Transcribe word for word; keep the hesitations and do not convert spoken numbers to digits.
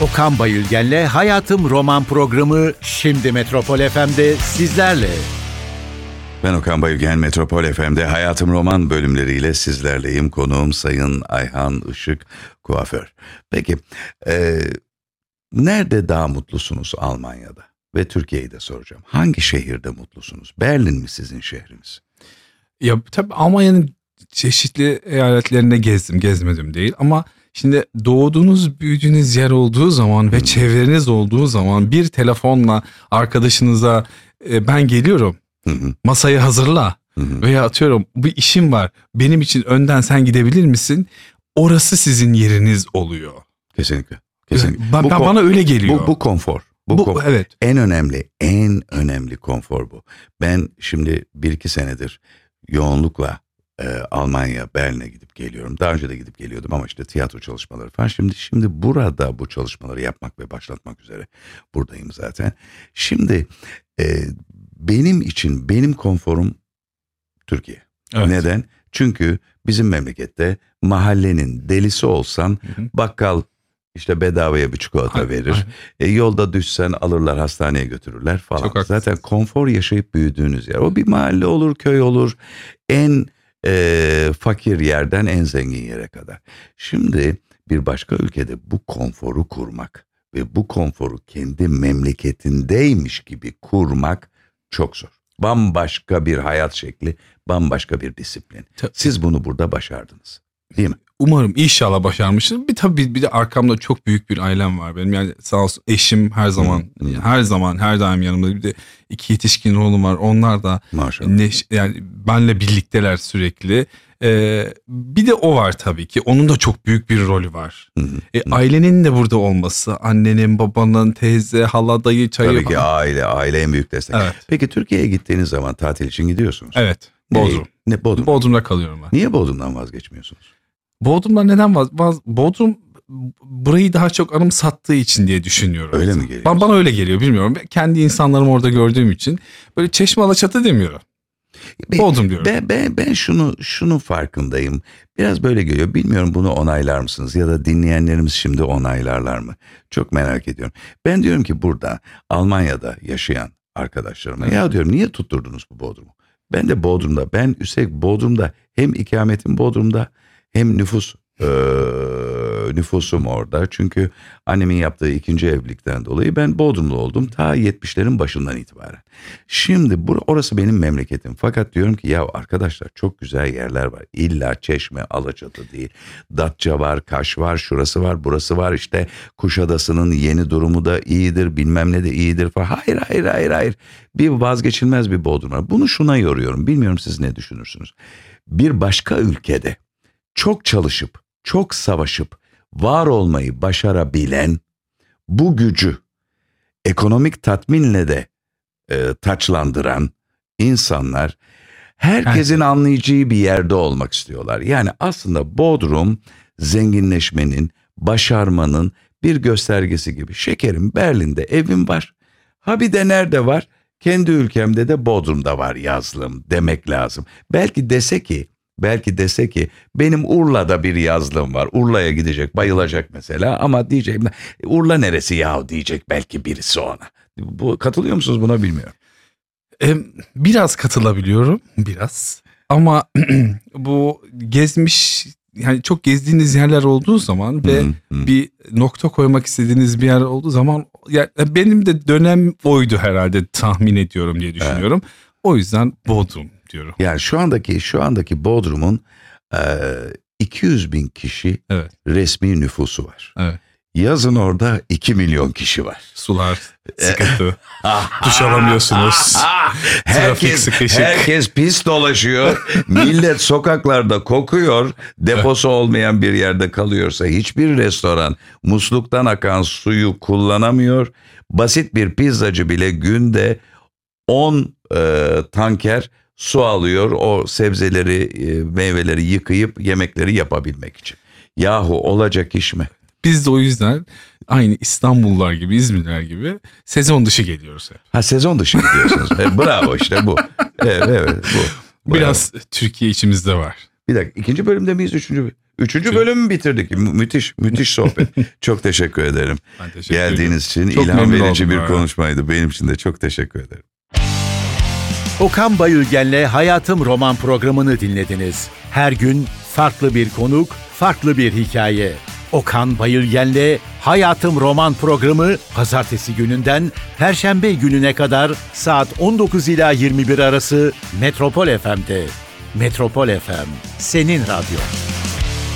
Okan Bayülgen'le Hayatım Roman programı şimdi Metropol F M'de sizlerle. Ben Okan Bayülgen, Metropol F M'de Hayatım Roman bölümleriyle sizlerleyim. Konuğum Sayın Ayhan Işık, kuaför. Peki, e, nerede daha mutlusunuz Almanya'da? Ve Türkiye'yi de soracağım. Hangi şehirde mutlusunuz? Berlin mi sizin şehriniz? Ya tabii Almanya'nın çeşitli eyaletlerinde gezdim, gezmedim değil. Ama şimdi doğduğunuz, büyüdüğünüz yer olduğu zaman ve hmm. çevreniz olduğu zaman bir telefonla arkadaşınıza e, ben geliyorum, hmm. masayı hazırla hmm. veya atıyorum bir işim var, benim için önden sen gidebilir misin? Orası sizin yeriniz oluyor. Kesinlikle. Kesinlikle. Ben, bu ben, bana öyle geliyor. Bu, bu konfor. Bu, bu konfor. Evet. En önemli, en önemli konfor bu. Ben şimdi bir iki senedir yoğunlukla e, Almanya, Berlin'e gidip geliyorum. Daha önce de gidip geliyordum ama işte tiyatro çalışmaları falan. Şimdi şimdi burada bu çalışmaları yapmak ve başlatmak üzere buradayım zaten. Şimdi e, benim için benim konforum Türkiye. Evet. Neden? Çünkü bizim memlekette mahallenin delisi olsan hı hı. bakkal İşte bedavaya bir çikolata aynen, verir. Aynen. E, yolda düşsen alırlar, hastaneye götürürler falan. Çok zaten konfor yaşayıp büyüdüğünüz yer. O bir mahalle olur, köy olur. En e, fakir yerden en zengin yere kadar. Şimdi bir başka ülkede bu konforu kurmak ve bu konforu kendi memleketindeymiş gibi kurmak çok zor. Bambaşka bir hayat şekli, bambaşka bir disiplin. Siz bunu burada başardınız. Değil mi? Umarım inşallah başarmışım. Bir tabii bir de arkamda çok büyük bir ailem var benim. Yani sağ olsun eşim her zaman hmm, hmm. her zaman her daim yanımda. Bir de iki yetişkin oğlum var. Onlar da neş, yani benle birlikteler sürekli. Ee, bir de o var tabii ki. Onun da çok büyük bir rolü var. Hmm, e, hmm. Ailenin de burada olması, annenin, babanın, teyze, hala, dayı, çayı. Tabii ki aile, aile en büyük destek. Evet. Peki Türkiye'ye gittiğiniz zaman tatil için gidiyorsunuz. Evet. Bodrum. Ne, Bodrum. Bodrum'da kalıyorum ben. Niye Bodrum'dan vazgeçmiyorsunuz? Bodrum'dan neden vaz, vaz Bodrum burayı daha çok anımsattığı için diye düşünüyorum. Öyle mi geliyor? Bana, bana öyle geliyor, bilmiyorum. Kendi insanlarımı orada gördüğüm için böyle Çeşme, Alaçatı demiyorum. Ben, Bodrum diyorum. Ben, ben, ben şunu şunun farkındayım. Biraz böyle geliyor. Bilmiyorum, bunu onaylar mısınız ya da dinleyenlerimiz şimdi onaylarlar mı? Çok merak ediyorum. Ben diyorum ki burada Almanya'da yaşayan arkadaşlarıma evet. ya diyorum niye tutturdunuz bu Bodrum'u? Ben de Bodrum'da, ben üstelik Bodrum'da hem ikametim Bodrum'da hem nüfus e, nüfusum orada. Çünkü annemin yaptığı ikinci evlilikten dolayı ben Bodrumlu oldum ta yetmişlerin başından itibaren. Şimdi bur- orası benim memleketim. Fakat diyorum ki ya arkadaşlar çok güzel yerler var. İlla Çeşme, Alaçatı değil. Datça var, Kaş var, şurası var, burası var. İşte Kuşadası'nın yeni durumu da iyidir, bilmem ne de iyidir falan. Hayır, hayır, hayır, hayır. Bir vazgeçilmez bir Bodrum var. Bunu şuna yoruyorum. Bilmiyorum siz ne düşünürsünüz. Bir başka ülkede çok çalışıp, çok savaşıp, var olmayı başarabilen bu gücü ekonomik tatminle de e, taçlandıran insanlar herkesin evet. anlayacağı bir yerde olmak istiyorlar. Yani aslında Bodrum zenginleşmenin, başarmanın bir göstergesi gibi. Şekerim, Berlin'de evim var. Ha bir de nerede var? Kendi ülkemde de Bodrum'da var yazlığım demek lazım. Belki dese ki Belki dese ki benim Urla'da bir yazlığım var. Urla'ya gidecek, bayılacak mesela ama diyeceğim Urla neresi yahu diyecek belki birisi ona. Bu, katılıyor musunuz buna bilmiyorum. Ee, biraz katılabiliyorum biraz ama bu gezmiş yani çok gezdiğiniz yerler olduğu zaman ve hmm, hmm. bir nokta koymak istediğiniz bir yer olduğu zaman yani benim de dönem oydu herhalde tahmin ediyorum diye düşünüyorum. Evet. O yüzden Bodrum diyorum. Yani şu andaki şu andaki Bodrum'un e, iki yüz bin kişi evet. resmi nüfusu var. Evet. Yazın orada iki milyon kişi var. Sular sıkıntı. Duş alamıyorsunuz. herkes, herkes pis dolaşıyor. Millet sokaklarda kokuyor. Deposu olmayan bir yerde kalıyorsa hiçbir restoran musluktan akan suyu kullanamıyor. Basit bir pizzacı bile günde on e, tanker su alıyor o sebzeleri, e, meyveleri yıkayıp yemekleri yapabilmek için. Yahu olacak iş mi? Biz de o yüzden aynı İstanbullular gibi, İzmirliler gibi sezon dışı geliyoruz hep. Ha sezon dışı gidiyorsunuz. e, bravo işte bu. Evet, evet bu. Biraz bravo. Türkiye içimizde var. Bir dakika, ikinci bölümde miyiz? Üçüncü, Üçüncü bölümü bitirdik. Mü- müthiş, müthiş sohbet. Çok teşekkür ederim. Ben teşekkür Geldiğiniz için Çok ilham memnun verici oldum bir bu arada. konuşmaydı. Benim için de çok teşekkür ederim. Okan Bayülgen'le Hayatım Roman programını dinlediniz. Her gün farklı bir konuk, farklı bir hikaye. Okan Bayülgen'le Hayatım Roman programı pazartesi gününden perşembe gününe kadar saat on dokuz ila yirmi bir arası Metropol F M'de. Metropol F M, senin radyo.